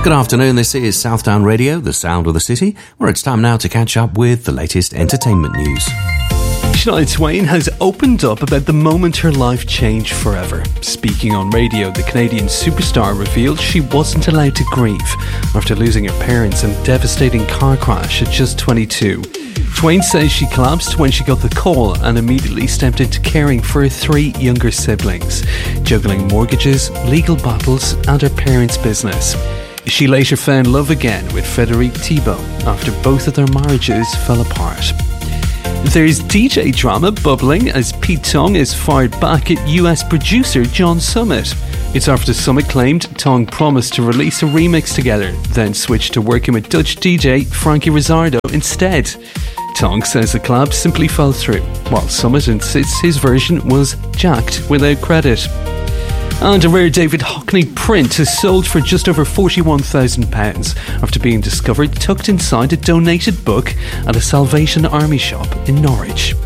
Good afternoon, this is Southdown Radio, the sound of the city, where it's time now to catch up with the latest entertainment news. Shania Twain has opened up about the moment her life changed forever. Speaking on radio, the Canadian superstar revealed she wasn't allowed to grieve after losing her parents in a devastating car crash at just 22. Twain says she collapsed when she got the call and immediately stepped into caring for her 3 younger siblings, juggling mortgages, legal battles and her parents' business. She later found love again with Frédéric Thibault after both of their marriages fell apart. There's DJ drama bubbling as Pete Tong is fired back at US producer John Summit. It's after Summit claimed Tong promised to release a remix together, then switched to working with Dutch DJ Frankie Rizzardo instead. Tong says the collab simply fell through, while Summit insists his version was jacked without credit. And a rare David Hockney print is sold for just over £41,000 after being discovered tucked inside a donated book at a Salvation Army shop in Norwich.